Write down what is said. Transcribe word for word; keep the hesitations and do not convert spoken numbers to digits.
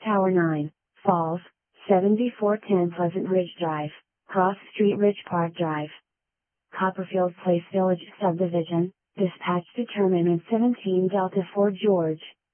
Tower nine, Falls, seventy-four ten Pleasant Ridge Drive, Cross Street Ridge Park Drive. Copperfield Place Village Subdivision, dispatch to terminus seventeen Delta four George.